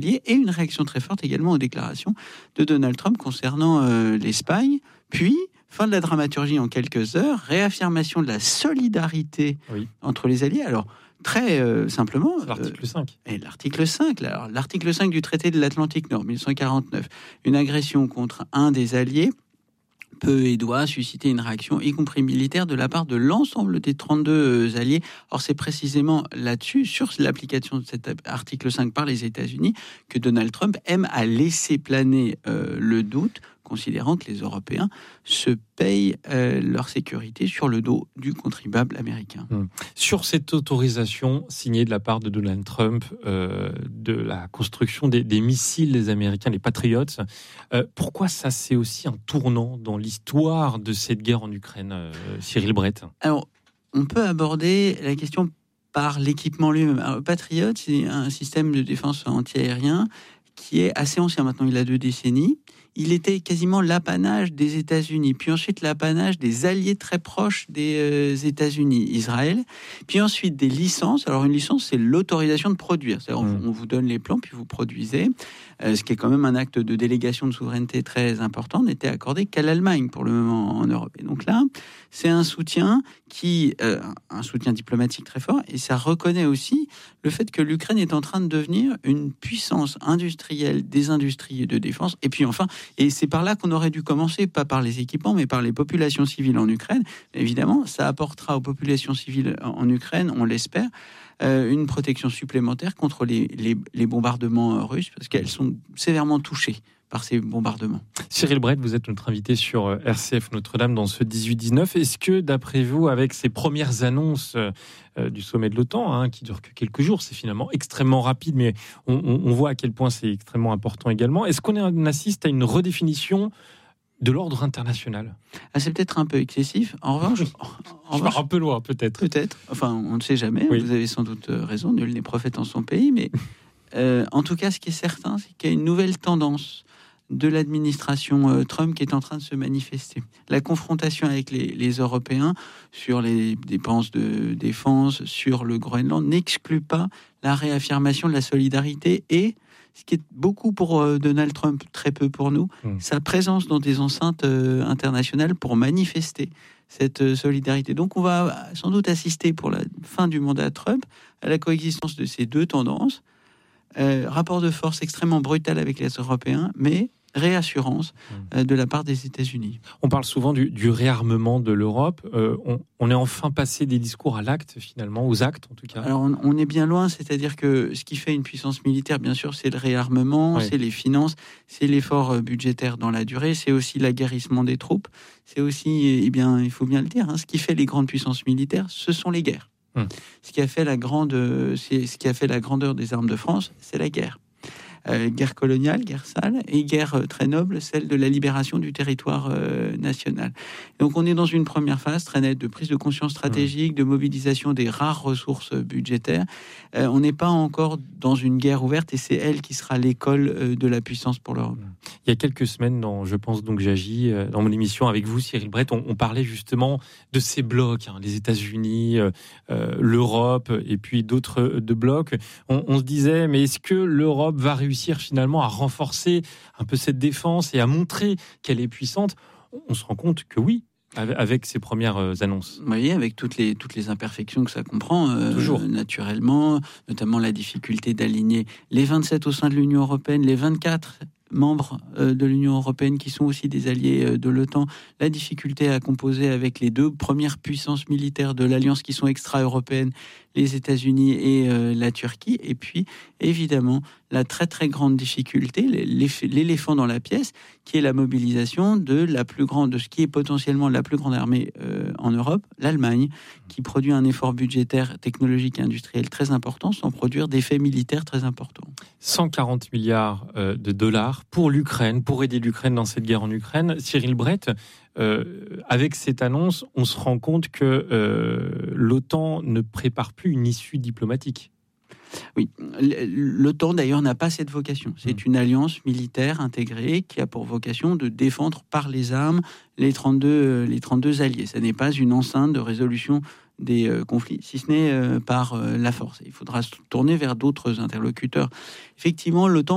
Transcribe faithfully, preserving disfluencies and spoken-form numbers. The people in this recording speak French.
alliés, et une réaction très forte également aux déclarations de Donald Trump concernant euh, l'Espagne, puis fin de la dramaturgie en quelques heures, réaffirmation de la solidarité oui. entre les alliés. Alors, très euh, simplement... C'est l'article cinq. Euh, et l'article cinq, là, alors, l'article cinq du traité de l'Atlantique Nord, dix-neuf cent quarante-neuf, une agression contre un des alliés peut et doit susciter une réaction, y compris militaire, de la part de l'ensemble des trente-deux alliés. Or, c'est précisément là-dessus, sur l'application de cet article cinq par les États-Unis, que Donald Trump aime à laisser planer euh, le doute, considérant que les Européens se payent euh, leur sécurité sur le dos du contribuable américain. Hum. Sur cette autorisation signée de la part de Donald Trump euh, de la construction des, des missiles des Américains, les Patriots, euh, pourquoi ça c'est aussi un tournant dans l'histoire de cette guerre en Ukraine, euh, Cyril Brett ? Alors, on peut aborder la question par l'équipement lui-même. Alors, Patriot, c'est un système de défense anti-aérien qui est assez ancien maintenant, il a deux décennies. Il était quasiment l'apanage des États-Unis, puis ensuite l'apanage des alliés très proches des euh, États-Unis, Israël, puis ensuite des licences. Alors une licence, c'est l'autorisation de produire. C'est-à-dire mmh. on, on vous donne les plans, puis vous produisez, euh, ce qui est quand même un acte de délégation de souveraineté très important, n'était accordé qu'à l'Allemagne pour le moment en Europe. Et donc là, c'est un soutien qui, euh, un soutien diplomatique très fort, et ça reconnaît aussi le fait que l'Ukraine est en train de devenir une puissance industrielle des industries de défense. Et puis enfin, et c'est par là qu'on aurait dû commencer, pas par les équipements, mais par les populations civiles en Ukraine. Évidemment, ça apportera aux populations civiles en Ukraine, on l'espère, euh, une protection supplémentaire contre les, les, les bombardements russes, parce qu'elles sont sévèrement touchées par ces bombardements. Cyril Brett, vous êtes notre invité sur R C F Notre-Dame dans ce dix-huit dix-neuf. Est-ce que, d'après vous, avec ces premières annonces euh, du sommet de l'OTAN, hein, qui dure que quelques jours, c'est finalement extrêmement rapide, mais on, on, on voit à quel point c'est extrêmement important également, est-ce qu'on assiste à une redéfinition de l'ordre international ? Ah, c'est peut-être un peu excessif. En revanche, en je revanche, pars un peu loin, peut-être. Peut-être. Enfin, on ne sait jamais. Oui. Vous avez sans doute raison. Nul n'est prophète en son pays. Mais euh, en tout cas, ce qui est certain, c'est qu'il y a une nouvelle tendance de l'administration euh, Trump qui est en train de se manifester. La confrontation avec les, les Européens sur les dépenses de défense, sur le Groenland, n'exclut pas la réaffirmation de la solidarité et, ce qui est beaucoup pour euh, Donald Trump, très peu pour nous, mmh. sa présence dans des enceintes euh, internationales pour manifester cette euh, solidarité. Donc on va sans doute assister pour la fin du mandat Trump à la coexistence de ces deux tendances. Euh, rapport de force extrêmement brutal avec les Européens, mais réassurance euh, de la part des États-Unis. On parle souvent du, du réarmement de l'Europe. Euh, on, on est enfin passé des discours à l'acte, finalement, aux actes en tout cas. Alors on, on est bien loin, c'est-à-dire que ce qui fait une puissance militaire, bien sûr, c'est le réarmement, oui. c'est les finances, c'est l'effort budgétaire dans la durée, c'est aussi l'aguerrissement des troupes, c'est aussi, eh bien, il faut bien le dire, hein, ce qui fait les grandes puissances militaires, ce sont les guerres. Hum. Ce qui a fait la grande, c'est ce qui a fait la grandeur des armes de France, c'est la guerre. Euh, guerre coloniale, guerre sale, et guerre euh, très noble, celle de la libération du territoire euh, national. Donc on est dans une première phase très nette de prise de conscience stratégique, de mobilisation des rares ressources budgétaires. Euh, on n'est pas encore dans une guerre ouverte, et c'est elle qui sera l'école euh, de la puissance pour l'Europe. Il y a quelques semaines, dans Je pense donc j'agis, euh, dans mon émission avec vous, Cyril Brett, on, on parlait justement de ces blocs, hein, les États-Unis, euh, euh, l'Europe, et puis d'autres euh, de blocs. On, on se disait, mais est-ce que l'Europe va réussir finalement à renforcer un peu cette défense et à montrer qu'elle est puissante? On se rend compte que oui, avec ces premières annonces. Vous voyez, avec toutes les, toutes les imperfections que ça comprend, euh, Toujours. naturellement, notamment la difficulté d'aligner les vingt-sept au sein de l'Union européenne, les vingt-quatre membres euh, de l'Union européenne qui sont aussi des alliés euh, de l'OTAN, la difficulté à composer avec les deux premières puissances militaires de l'Alliance qui sont extra-européennes, les États-Unis et euh, la Turquie, et puis évidemment la très très grande difficulté, l'éléphant dans la pièce, qui est la mobilisation de la plus grande, de ce qui est potentiellement la plus grande armée euh, en Europe, l'Allemagne, qui produit un effort budgétaire, technologique et industriel très important, sans produire d'effets militaires très importants. cent quarante milliards euh, de dollars pour l'Ukraine, pour aider l'Ukraine dans cette guerre en Ukraine. Cyril Brett, euh, avec cette annonce, on se rend compte que euh, l'OTAN ne prépare plus une issue diplomatique. Oui, l'OTAN d'ailleurs n'a pas cette vocation. C'est une alliance militaire intégrée qui a pour vocation de défendre par les armes les trente-deux, les trente-deux alliés. Ce n'est pas une enceinte de résolution des euh, conflits, si ce n'est euh, par euh, la force. Il faudra se tourner vers d'autres interlocuteurs. Effectivement, l'OTAN